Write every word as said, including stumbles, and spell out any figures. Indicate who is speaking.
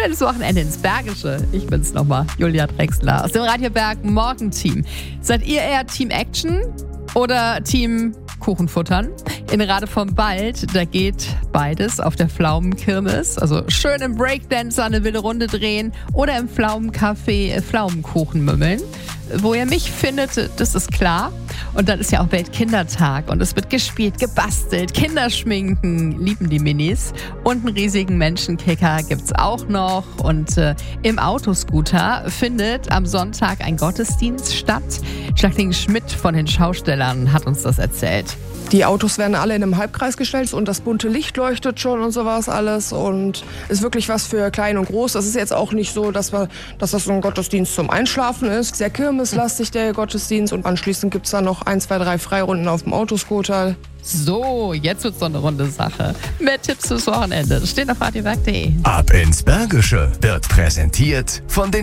Speaker 1: Schönes Wochenende ins Bergische. Ich bin's nochmal, Julia Drechsler aus dem Radio Berg Morgenteam. Seid ihr eher Team Action oder Team Kuchen futtern? In Rade vom Wald, da geht beides auf der Pflaumenkirmes. Also schön im Breakdancer eine wilde Runde drehen oder im Pflaumencafé Pflaumenkuchen mümmeln. Wo ihr mich findet, das ist klar. Und dann ist ja auch Weltkindertag und es wird gespielt, gebastelt, Kinderschminken, lieben die Minis. Und einen riesigen Menschenkicker gibt's auch noch. Und äh, im Autoscooter findet am Sonntag ein Gottesdienst statt. Jacqueline Schmidt von den Schaustellern hat uns das erzählt.
Speaker 2: Die Autos werden alle in einem Halbkreis gestellt und das bunte Licht leuchtet schon und sowas alles und ist wirklich was für klein und groß. Das ist jetzt auch nicht so, dass, wir, dass das so ein Gottesdienst zum Einschlafen ist. Sehr kirmeslastig der Gottesdienst und anschließend gibt es dann noch ein, zwei, drei Freirunden auf dem Autoscooter.
Speaker 1: So, jetzt wird's so eine runde Sache. Mehr Tipps fürs Wochenende steht auf radiowerk punkt de.
Speaker 3: Ab ins Bergische wird präsentiert von den